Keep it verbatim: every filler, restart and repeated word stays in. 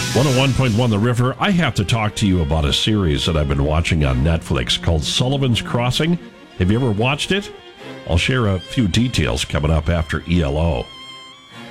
one oh one point one The River. I have to talk to you about a series that I've been watching on Netflix called Sullivan's Crossing. Have you ever watched it? I'll share a few details coming up after E L O.